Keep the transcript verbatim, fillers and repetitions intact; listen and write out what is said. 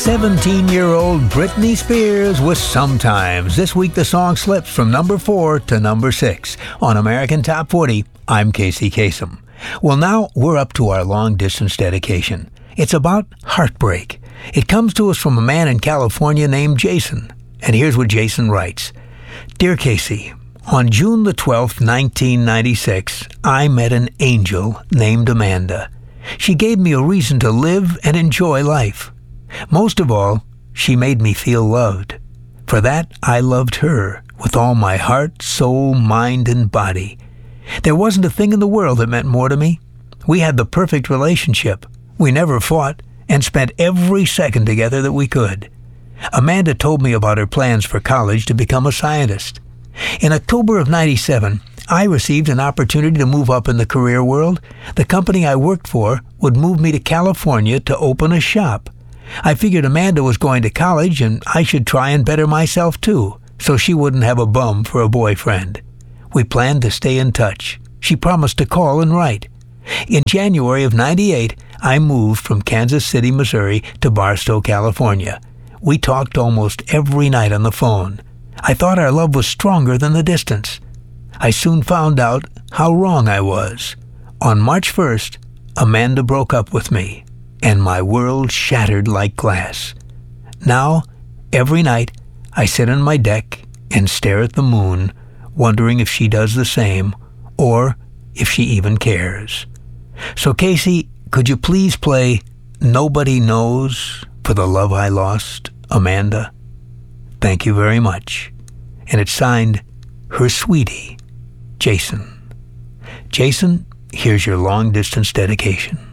seventeen-year-old Britney Spears with Sometimes. This week the song slips from number four to number six. On American Top forty, I'm Casey Kasem. Well, now we're up to our long-distance dedication. It's about heartbreak. It comes to us from a man in California named Jason. And here's what Jason writes. Dear Casey, on June the twelfth, nineteen ninety-six, I met an angel named Amanda. She gave me a reason to live and enjoy life. Most of all, she made me feel loved. For that, I loved her with all my heart, soul, mind, and body. There wasn't a thing in the world that meant more to me. We had the perfect relationship. We never fought and spent every second together that we could. Amanda told me about her plans for college to become a scientist. In October of ninety-seven, I received an opportunity to move up in the career world. The company I worked for would move me to California to open a shop. I figured Amanda was going to college and I should try and better myself too, so she wouldn't have a bum for a boyfriend. We planned to stay in touch. She promised to call and write. In January of ninety-eight, I moved from Kansas City, Missouri to Barstow, California. We talked almost every night on the phone. I thought our love was stronger than the distance. I soon found out how wrong I was. On March first, Amanda broke up with me, and my world shattered like glass. Now, every night, I sit on my deck and stare at the moon, wondering if she does the same, or if she even cares. So, Casey, could you please play Nobody Knows for the Love I Lost, Amanda? Thank you very much. And it's signed, Her Sweetie, Jason. Jason, here's your long-distance dedication.